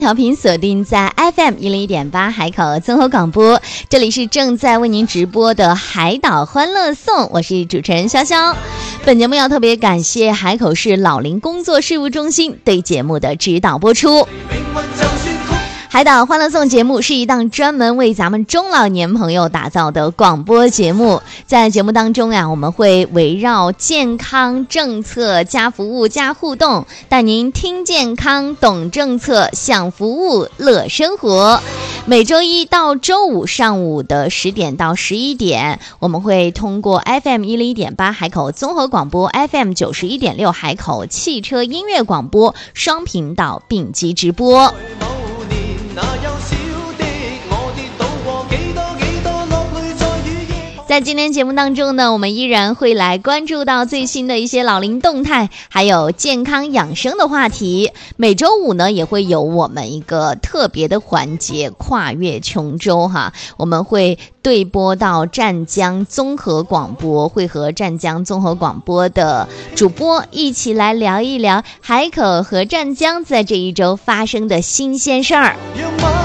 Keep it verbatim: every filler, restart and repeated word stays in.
调频锁定在 F M 一零一点八海口综合广播，这里是正在为您直播的海岛欢乐颂，我是主持人潇潇。本节目要特别感谢海口市老龄工作事务中心对节目的指导播出。海岛欢乐颂节目是一档专门为咱们中老年朋友打造的广播节目，在节目当中呀、啊，我们会围绕健康政策加服务加互动，带您听健康懂政策享服务乐生活。每周一到周五上午的十点到十一点，我们会通过 F M 一零一点八海口综合广播 F M 九十一点六海口汽车音乐广播双频道并机直播。在今天节目当中呢，我们依然会来关注到最新的一些老龄动态，还有健康养生的话题。每周五呢，也会有我们一个特别的环节跨越琼州哈，我们会对播到湛江综合广播，会和湛江综合广播的主播一起来聊一聊海口和湛江在这一周发生的新鲜事儿。